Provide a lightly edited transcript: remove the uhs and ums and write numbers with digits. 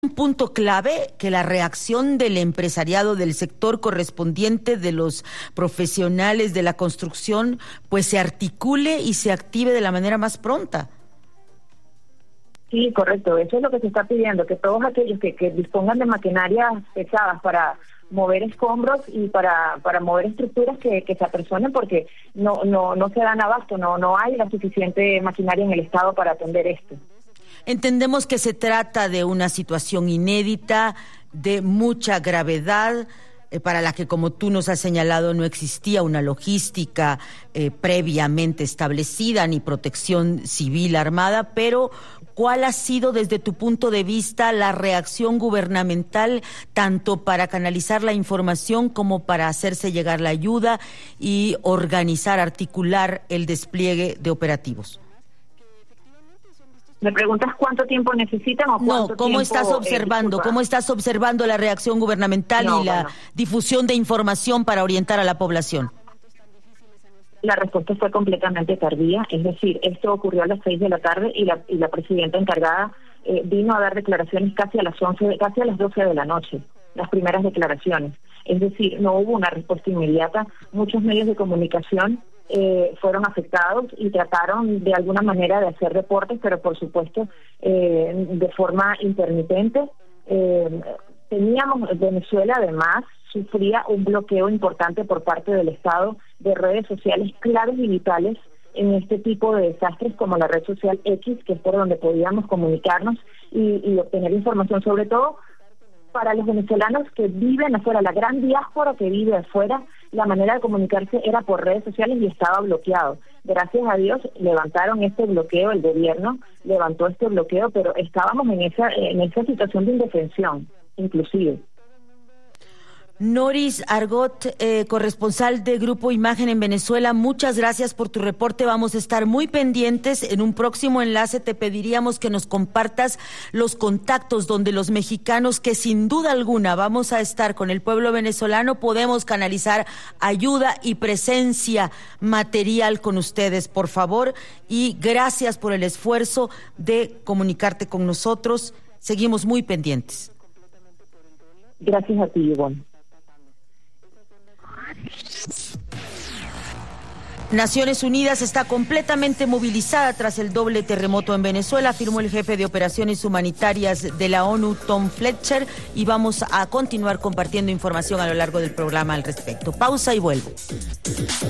Un punto clave que la reacción del empresariado, del sector correspondiente, de los profesionales de la construcción, pues se articule y se active de la manera más pronta. Sí, correcto. Eso es lo que se está pidiendo, que todos aquellos que dispongan de maquinarias pesadas para mover escombros y para mover estructuras que se apersonen, porque no se dan abasto, no hay la suficiente maquinaria en el Estado para atender esto. Entendemos que se trata de una situación inédita, de mucha gravedad, para la que, como tú nos has señalado, no existía una logística previamente establecida ni protección civil armada, pero ¿cuál ha sido desde tu punto de vista la reacción gubernamental, tanto para canalizar la información como para hacerse llegar la ayuda y organizar, articular el despliegue de operativos? ¿Me preguntas cuánto tiempo necesitan o cuánto No, ¿cómo tiempo, estás observando? ¿Cómo estás observando la reacción gubernamental y la difusión de información para orientar a la población? La respuesta fue completamente tardía, es decir, esto ocurrió a las 6 de la tarde y la presidenta encargada vino a dar declaraciones casi a las 12 de la noche, las primeras declaraciones. Es decir, no hubo una respuesta inmediata. Muchos medios de comunicación fueron afectados y trataron de alguna manera de hacer reportes, pero por supuesto de forma intermitente. Venezuela además sufría un bloqueo importante por parte del Estado de redes sociales claves y vitales en este tipo de desastres, como la red social X, que es por donde podíamos comunicarnos y obtener información, sobre todo para los venezolanos que viven afuera, la gran diáspora que vive afuera. La manera de comunicarse era por redes sociales y estaba bloqueado. Gracias a Dios levantaron este bloqueo, el gobierno levantó este bloqueo, pero estábamos en esa situación de indefensión, inclusive. Noris Argot, corresponsal de Grupo Imagen en Venezuela, muchas gracias por tu reporte. Vamos a estar muy pendientes. En un próximo enlace te pediríamos que nos compartas los contactos donde los mexicanos, que sin duda alguna vamos a estar con el pueblo venezolano, podemos canalizar ayuda y presencia material con ustedes, por favor. Y gracias por el esfuerzo de comunicarte con nosotros. Seguimos muy pendientes. Gracias a ti, Ivonne. Naciones Unidas está completamente movilizada tras el doble terremoto en Venezuela, afirmó el jefe de operaciones humanitarias de la ONU, Tom Fletcher, y vamos a continuar compartiendo información a lo largo del programa al respecto. Pausa y vuelvo.